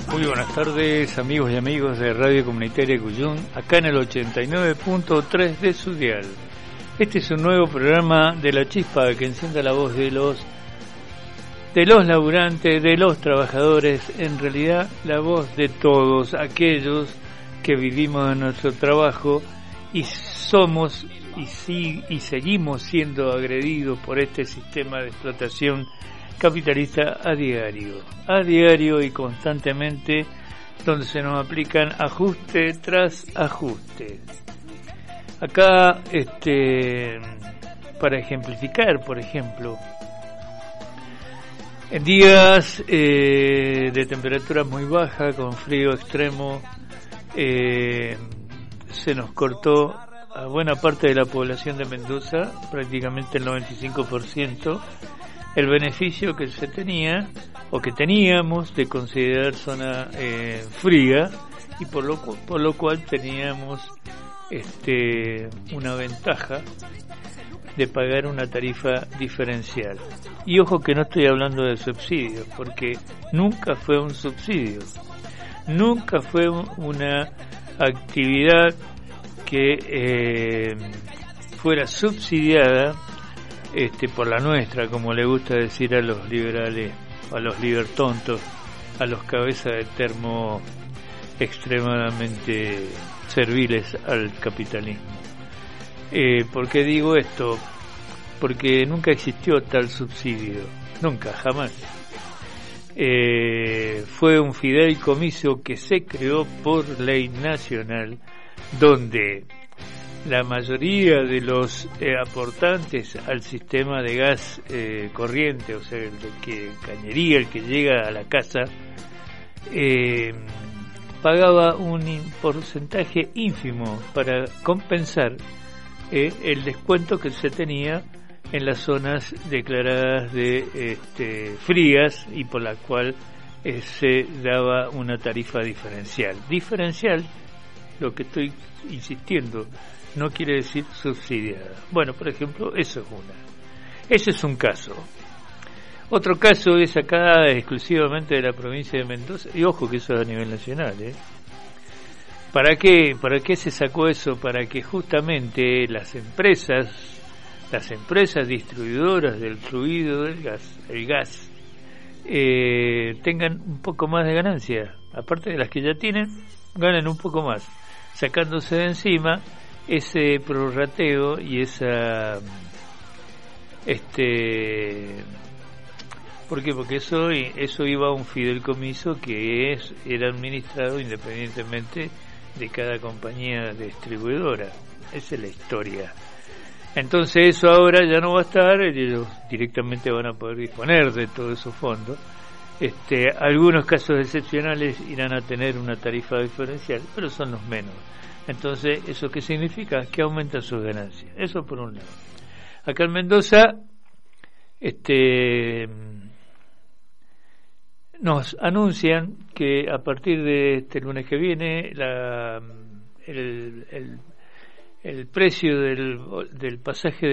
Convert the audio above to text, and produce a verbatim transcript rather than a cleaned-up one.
Muy buenas tardes, amigos y amigos de Radio Comunitaria Cuyún, acá en el ochenta y nueve punto tres de su dial. Este es un nuevo programa de La Chispa que encienda la voz de los de los laburantes, de los trabajadores, en realidad la voz de todos aquellos que vivimos en nuestro trabajo y somos y, sí, y seguimos siendo agredidos por este sistema de explotación capitalista a diario, a diario y constantemente, donde se nos aplican ajuste tras ajuste. Acá, este, para ejemplificar, por ejemplo, en días eh, de temperatura muy baja, con frío extremo, eh, se nos cortó a buena parte de la población de Mendoza, prácticamente el noventa y cinco por ciento, el beneficio que se tenía o que teníamos de considerar zona eh, fría, y por lo, por lo cual teníamos este, una ventaja de pagar una tarifa diferencial. Y ojo que no estoy hablando de subsidios, porque nunca fue un subsidio, nunca fue una actividad que eh, fuera subsidiada este, por la nuestra, como le gusta decir a los liberales, a los libertontos, a los cabezas de termo extremadamente serviles al capitalismo. Eh, ¿Por qué digo esto? Porque nunca existió tal subsidio, nunca, jamás. Eh, fue un fideicomiso que se creó por ley nacional, donde la mayoría de los eh, aportantes al sistema de gas eh, corriente, o sea, el que cañería, el que llega a la casa, eh, pagaba un in- porcentaje ínfimo para compensar Eh, el descuento que se tenía en las zonas declaradas de este, frías, y por la cual eh, se daba una tarifa diferencial. Diferencial, lo que estoy insistiendo, no quiere decir subsidiada. Bueno, por ejemplo, eso es una. Ese es un caso. Otro caso es acá exclusivamente de la provincia de Mendoza, y ojo que eso es a nivel nacional, ¿eh? ¿Para qué? ¿Para qué se sacó eso? Para que justamente las empresas, las empresas distribuidoras del fluido del gas, el gas, eh, tengan un poco más de ganancia. Aparte de las que ya tienen, ganen un poco más, sacándose de encima ese prorrateo y esa, este, ¿por qué? Porque eso, eso iba a un fideicomiso que es, era administrado independientemente de cada compañía distribuidora. Esa es la historia. Entonces eso ahora ya no va a estar, ellos directamente van a poder disponer de todos esos fondos. Este, algunos casos excepcionales irán a tener una tarifa diferencial, pero son los menos. Entonces, ¿eso qué significa? Que aumentan sus ganancias. Eso por un lado. Acá en Mendoza, este, nos anuncian que a partir de este lunes que viene la, el, el, el precio del, del pasaje